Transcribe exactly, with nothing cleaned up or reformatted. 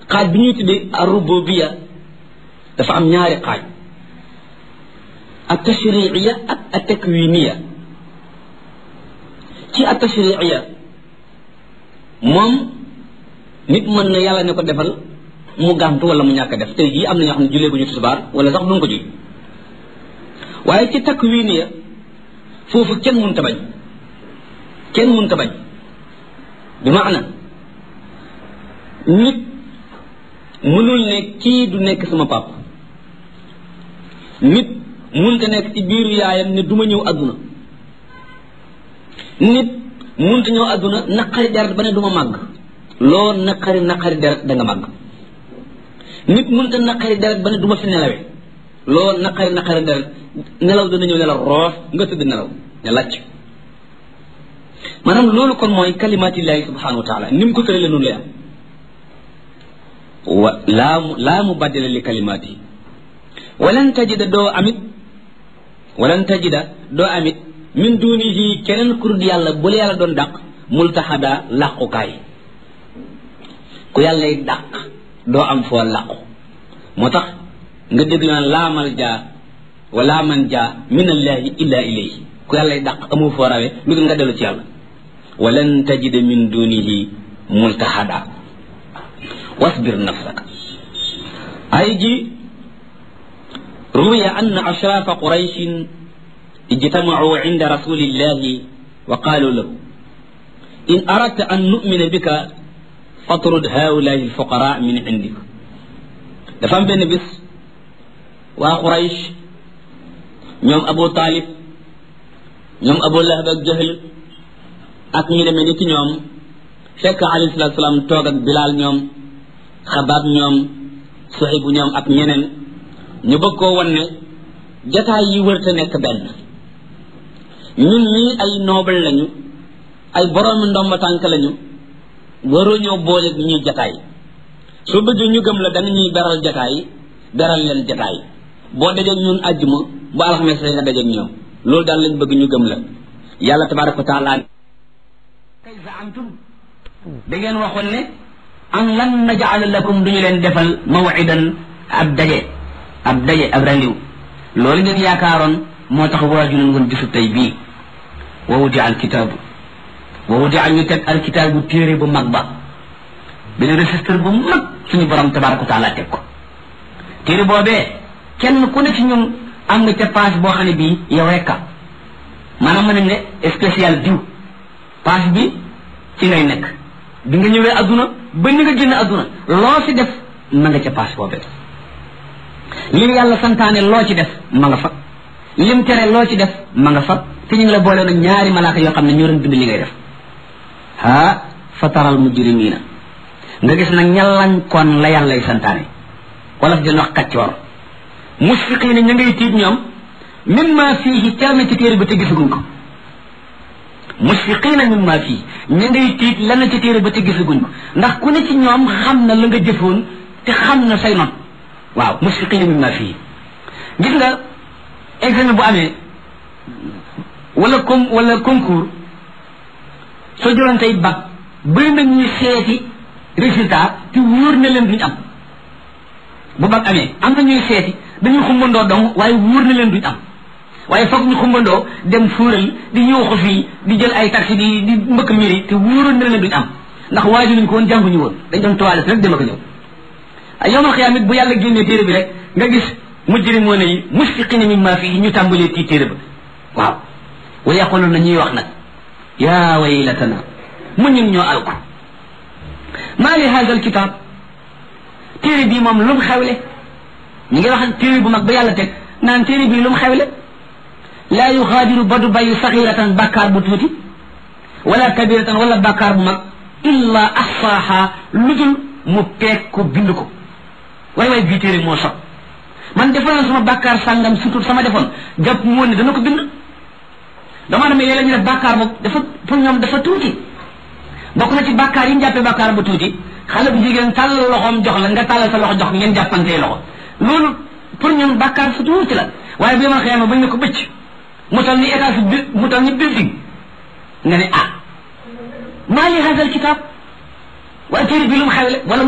xaaj bi ñuy tuddee ar-rububiyya dafa am ñaari xaaj at-tashri'iyya ak at-takwiniyya ci at-tashri'iyya moom nit mën na yàlla ne ko defal mu gàntu wala mu ñàkk def tey jii am na ñoo xam ne jullee bu ñu tisbaar wala sax duñ ko ji waaye ci takwiniyya foofu kenn mënta bañ kenn mënta bañ bi maana nit mënul ne kii du nekk sama papa nit mënta nekk ci biiru yaayam ne du ma ñëw àdduna nit mënta ñëw àdduna naqari deret ba ne du ma màgg loo naqari naqari deret da nga màgg nit mënta naqari deret ba ne du ma fi nelawee loo naqari naqari deret nelaw dana ñëw nelaw roof nga tëdd nelaw ne làcc maanaam loolu kon mooy kalimatillahi subhanahu wa taala ni mu ko tëralee noonu lay am wa laa mu laa mu baddala li kalimaati walan tajida doo amit walan tajida doo amit min dunihi keneen kurut yàlla bu la yàlla doon dàq multaxada làqukaay ku yàllay dàq doo am foo làqu moo tax nga dégg naan laa malja wa laa manja min allahi illa ilayhi ku yàllay dàq amu foo rawe lu dul nga dellu ci yàlla walan tajida min dunihi multaxada wasbir nafsaka ay ji ruwiya anna ashrafa qurayshin ijtamacuu inda rasulillahi wa qaalu lahu in aradta an numina bika fatrud haulahi alfuqara min indik dafa am benn bis waa Quraysh ñoom Abu Talib ñoom Abu Lahab ak Jahl ak ñu demee ni ci ñoom fekk alayhi salaatu salaam toog ak Bilaal ñoom Xabaab ñoom Suhaybu ñoom ak ñeneen ñu bëgg koo wan ne jataay yi wërta nekk benn ñun ñii ay noble lañu ay boroomi ndomba tànk lañu waroo ñoo boole ñuy jataay soo bëggee ñu gëm la danga ñuy beral jataay beral leen jataay boo dajeeg ñun àjjuma bu alxames nga dajeeg ñoom loolu daal lañ bëgg ñu gëm la yàlla tabaraka wa taala kay zaamtum da ngeen waxoon ne am lan naj'ala lakum duñu leen defal mawidan ab daje ab daje ab randiw loolu ngeen yaakaaroon moo tax waaju leen woon gisu tey bii wa wudia alkitaabu wa wudia ñu teg alkitaabu téere bu mag ba benn registre bu mag suñu borom tabaraka wa taala teg ko téere boobee kenn ku ne ci ñun am nga ca page boo xam ne bii yow rekka maanaam mën nañ ne spécial diw page bi ci ngay nekk bi nga ñëwee adduna ba ni nga génn adduna loo ci def ma nga ca page boobee lim yàlla santaane loo ci def ma nga fa lim tere loo ci def ma nga fa te ñu ngi la boole nag ñaari malaaka yoo xam ne ñoo doon bind li ngay def haa fataral mujrimina nga gis nag ñallañ kon la yàllay santaane wala fi dina wax kaccoor musfiqiina ña ngay tiit ñoom mimma fiihi terme ci téere ba te gisaguñ ko musfiqiina mimma fii ña ngay tiit lana ci téere ba te gisaguñ ko ndax ku ne ci ñoom xam na la nga jëfoon te xam na say not waaw musfiqiina mimma fii gis nga examen bu amee wala com wala concours soo jëloon tey bac bëri na ñuy seeti résultat te wóor na leen duñ am bu bac amee am na ñuy seeti dañuy xumbandoo dong waaye wóor na leen duñ am waaye foog ñu xumbandoo dem fuural di ñëwxu fii di jël ay taxi di di mbëkk miri te wóoroon na leen duñ am ndax waaju luñ ko woon jànguñu woon dañ doon toilette rek dem ak ñëw ay yowmal xiyaam it bu yàlla génnee téere bi rek nga gis mujrimoona yi musfiqina mimma fii ñu tàmbalee tii téere ba waaw wa yaquluna ñuy wax nag yaa waylatana mu ñun ñoo alko maa li hada al kitab téere bii moom lu mu xewle ñu ngi wax téere bu mag ba yàlla teg naan téere bii lu mu xewle laa yuxaadiru ba du bàyyi saxiratan bàkkaar bu tuuti wala kabiratan wala bàkkaar bu mag illa ahsaaha lu dul mu peeg ko bind ko waay waay bii téere moo sob man defoon sama bàkkaar sàngam surtout sama defoon jàpp mu woon ne dana ko bind dama dama léeg-léeg ñu def bàkkaar boobu dafa pour ñoom dafa tuuti bokk na ci bàkkaar yi ñu jàppee bàkkaar bu tuuti xale bu jigéen tàll loxoom jox la nga tàllal sa loxo jox ngeen jàppantee loxo loolu pour ñun bàkkaar su tuuti la waaye bi ma xëyama bañ ne ko bëcc mu tal ni étage bi mu tal ni building nga ne ah maa li hadal kitab waaye téere bi lu mu xewle wala